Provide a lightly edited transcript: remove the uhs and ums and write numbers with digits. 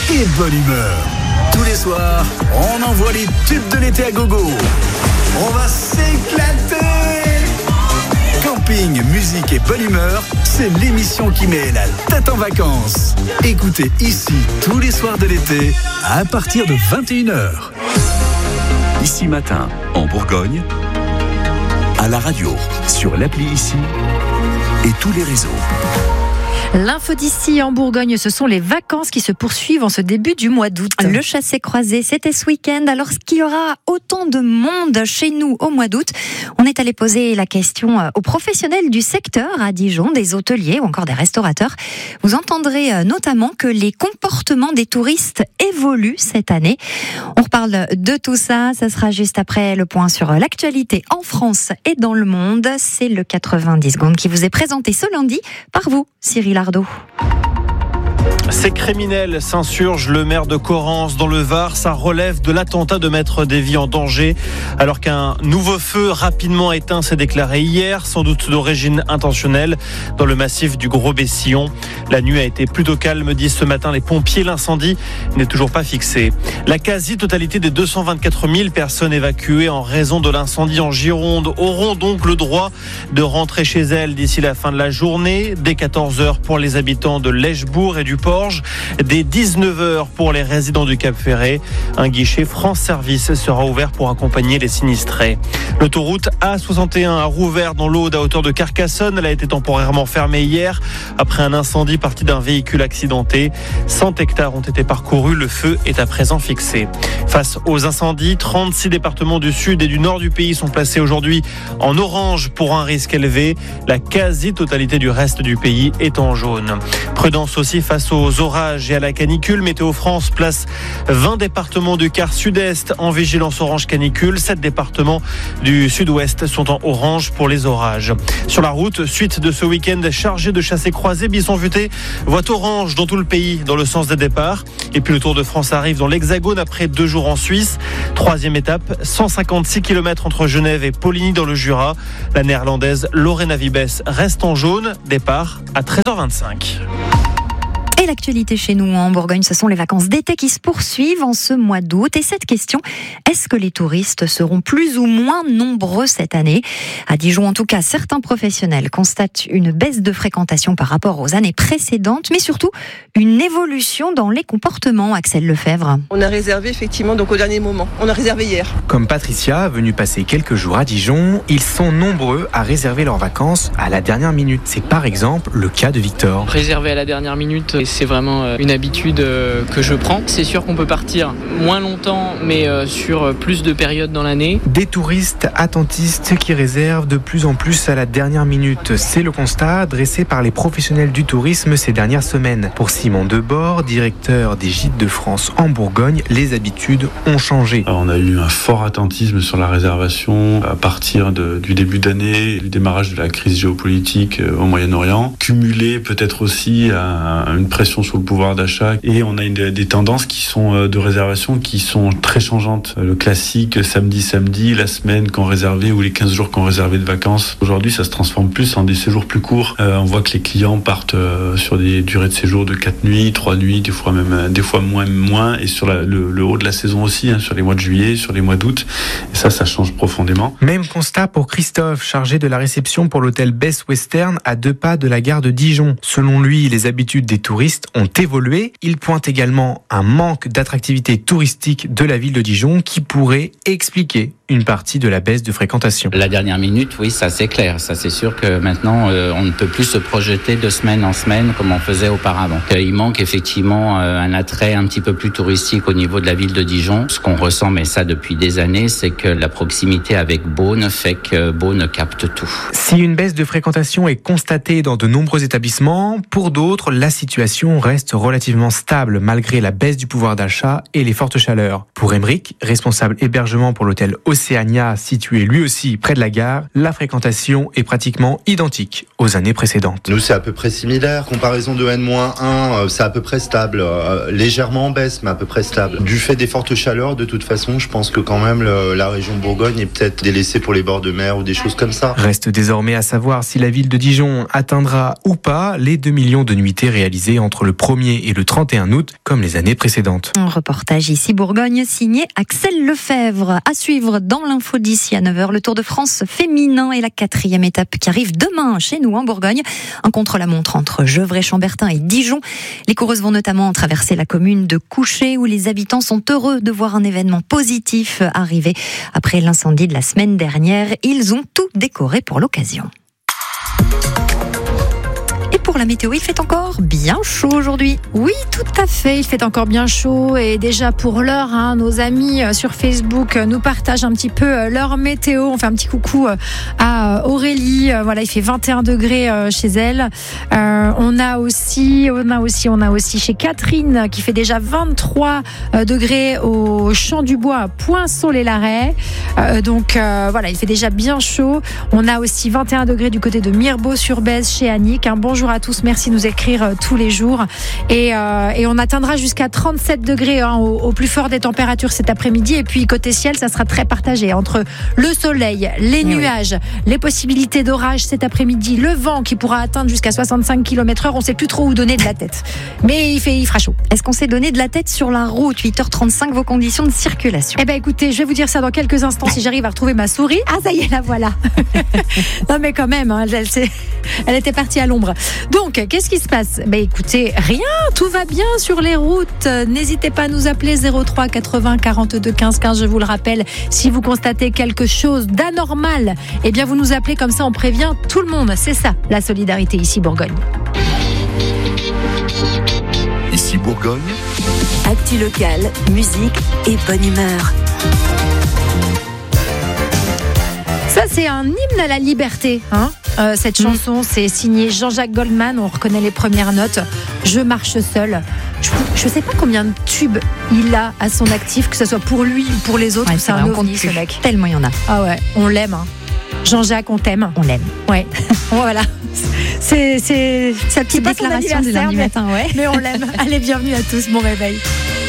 et bonne humeur. Tous les soirs, on envoie les tubes de l'été à gogo. On va s'éclater. Camping, musique et bonne humeur, c'est l'émission qui met la tête en vacances. Écoutez ici tous les soirs de l'été à partir de 21h. Ici Matin, en Bourgogne, à la radio, sur l'appli Ici et tous les réseaux. L'info d'ici en Bourgogne, ce sont les vacances qui se poursuivent en ce début du mois d'août. Le chassé-croisé, c'était ce week-end. Alors, qu'il y aura autant de monde chez nous au mois d'août? On est allé poser la question aux professionnels du secteur à Dijon, des hôteliers ou encore des restaurateurs. Vous entendrez notamment que les comportements des touristes évoluent cette année. On reparle de tout ça. Ça sera juste après le point sur l'actualité en France et dans le monde. C'est le 90 secondes qui vous est présenté ce lundi par vous, Cyril Ardo. Ces criminels s'insurgent. Le maire de Correns dans le Var, ça relève de l'attentat de mettre des vies en danger. Alors qu'un nouveau feu rapidement éteint s'est déclaré hier, sans doute d'origine intentionnelle, dans le massif du Gros-Bessillon. La nuit a été plutôt calme, disent ce matin les pompiers. L'incendie n'est toujours pas fixé. La quasi-totalité des 224 000 personnes évacuées en raison de l'incendie en Gironde auront donc le droit de rentrer chez elles d'ici la fin de la journée. Dès 14h pour les habitants de Lèchebourg et du Porge. Dès 19h pour les résidents du Cap-Ferré. Un guichet France Service sera ouvert pour accompagner les sinistrés. L'autoroute A61 a rouvert dans l'Aude à hauteur de Carcassonne. Elle a été temporairement fermée hier après un incendie parti d'un véhicule accidenté. 100 hectares ont été parcourus. Le feu est à présent fixé. Face aux incendies, 36 départements du sud et du nord du pays sont placés aujourd'hui en orange pour un risque élevé. La quasi-totalité du reste du pays est en jaune. Prudence aussi face aux orages et à la canicule. Météo France place 20 départements du quart sud-est en vigilance orange canicule. 7 départements du sud-ouest sont en orange pour les orages. Sur la route, suite de ce week-end chargé de chassés-croisés, Bisson-Futé voit orange dans tout le pays dans le sens des départs. Et puis le Tour de France arrive dans l'Hexagone après 2 jours en Suisse. 3e étape, 156 km entre Genève et Poligny dans le Jura. La néerlandaise Lorena Wiebes reste en jaune. Départ à 13h25. Et l'actualité chez nous en Bourgogne, ce sont les vacances d'été qui se poursuivent en ce mois d'août. Et cette question, est-ce que les touristes seront plus ou moins nombreux cette année? À Dijon, en tout cas, certains professionnels constatent une baisse de fréquentation par rapport aux années précédentes, mais surtout une évolution dans les comportements. Axel Lefebvre. On a réservé effectivement donc au dernier moment. On a réservé hier. Comme Patricia, venue passer quelques jours à Dijon, ils sont nombreux à réserver leurs vacances à la dernière minute. C'est par exemple le cas de Victor. Réserver à la dernière minute, c'est vraiment une habitude que je prends. C'est sûr qu'on peut partir moins longtemps, mais sur plus de périodes dans l'année. Des touristes attentistes qui réservent de plus en plus à la dernière minute. C'est le constat dressé par les professionnels du tourisme ces dernières semaines. Pour Simon Debord, directeur des Gîtes de France en Bourgogne, les habitudes ont changé. On a eu un fort attentisme sur la réservation à partir du début d'année, du démarrage de la crise géopolitique au Moyen-Orient, cumulé peut-être aussi à une pression sur le pouvoir d'achat, et on a des tendances qui sont de réservation qui sont très changeantes. Le classique samedi, la semaine qu'on réservait ou les 15 jours qu'on réservait de vacances. Aujourd'hui, ça se transforme plus en des séjours plus courts. On voit que les clients partent sur des durées de séjour de 4 nuits, 3 nuits, des fois moins, et sur le haut de la saison aussi, sur les mois de juillet, sur les mois d'août. Et ça change profondément. Même constat pour Christophe, chargé de la réception pour l'hôtel Best Western à 2 pas de la gare de Dijon. Selon lui, les habitudes des touristes ont évolué. Il pointe également un manque d'attractivité touristique de la ville de Dijon qui pourrait expliquer une partie de la baisse de fréquentation. La dernière minute, oui, ça c'est clair. Ça c'est sûr que maintenant, on ne peut plus se projeter de semaine en semaine comme on faisait auparavant. Il manque effectivement un attrait un petit peu plus touristique au niveau de la ville de Dijon. Ce qu'on ressent, mais ça depuis des années, c'est que la proximité avec Beaune fait que Beaune capte tout. Si une baisse de fréquentation est constatée dans de nombreux établissements, pour d'autres, la situation reste relativement stable malgré la baisse du pouvoir d'achat et les fortes chaleurs. Pour Émeric, responsable hébergement pour l'hôtel Océan, Océania, situé lui aussi près de la gare, la fréquentation est pratiquement identique aux années précédentes. Nous, c'est à peu près similaire. Comparaison de N-1, c'est à peu près stable. Légèrement en baisse, mais à peu près stable. Du fait des fortes chaleurs, de toute façon, je pense que quand même la région Bourgogne est peut-être délaissée pour les bords de mer ou des choses comme ça. Reste désormais à savoir si la ville de Dijon atteindra ou pas les 2 millions de nuitées réalisées entre le 1er et le 31 août, comme les années précédentes. Un reportage ici Bourgogne signé Axel Lefebvre. À suivre dans l'info d'ici à 9h, le Tour de France féminin et la 4e étape qui arrive demain chez nous en Bourgogne. Un contre-la-montre entre Gevrey-Chambertin et Dijon. Les coureuses vont notamment traverser la commune de Couchet où les habitants sont heureux de voir un événement positif arriver. Après l'incendie de la semaine dernière, ils ont tout décoré pour l'occasion. Et pour la météo, il fait encore bien chaud aujourd'hui. Oui, tout à fait, il fait encore bien chaud et déjà pour l'heure, nos amis sur Facebook nous partagent un petit peu leur météo. On fait un petit coucou à Aurélie, voilà, il fait 21 degrés chez elle. On a aussi chez Catherine qui fait déjà 23 degrés au Champ du Bois à Poinçon-les-Larrets. Donc voilà, il fait déjà bien chaud. On a aussi 21 degrés du côté de Mirebeau-sur-Bèze chez Annick. Bonjour à tous, merci de nous écrire tous les jours. Et on atteindra jusqu'à 37 degrés au plus fort des températures cet après-midi. Et puis côté ciel, ça sera très partagé entre le soleil, les nuages, les possibilités d'orage cet après-midi, le vent qui pourra atteindre jusqu'à 65 km/h. On ne sait plus trop où donner de la tête. Mais il fera chaud. Est-ce qu'on s'est donné de la tête sur la route? 8h35, vos conditions de circulation. Eh bien écoutez, je vais vous dire ça dans quelques instants si j'arrive à retrouver ma souris. Ah ça y est, la voilà. Non mais quand même, elle était partie à l'ombre. Donc, qu'est-ce qui se passe? Écoutez, rien, tout va bien sur les routes. N'hésitez pas à nous appeler 03 80 42 15 15, je vous le rappelle. Si vous constatez quelque chose d'anormal, eh bien vous nous appelez, comme ça on prévient tout le monde. C'est ça, la solidarité ici Bourgogne. Ici Bourgogne. Actu local, musique et bonne humeur. Ça, c'est un hymne à la liberté, cette chanson, c'est signé Jean-Jacques Goldman. On reconnaît les premières notes. Je marche seul. Je ne sais pas combien de tubes il a à son actif, que ce soit pour lui ou pour les autres. C'est un ovni, ce mec. Tellement il y en a. Ah ouais, on l'aime. Jean-Jacques, on t'aime. On l'aime. Ouais. Voilà. C'est sa petite déclaration du lundi matin, ouais. Mais on l'aime. Allez, bienvenue à tous. Bon réveil.